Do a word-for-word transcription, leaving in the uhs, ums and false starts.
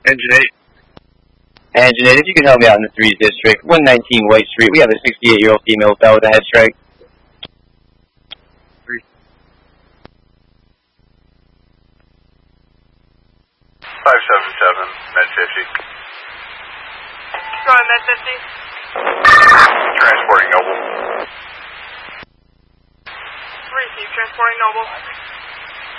Engine eight. Engine eight, if you can help me out in the threes district, one nineteen White Street. We have a sixty-eight-year-old female fell with a head strike. Three. five seven seven, Med fifty. Go on, Med fifty. Transporting Noble. Receive, transporting Noble.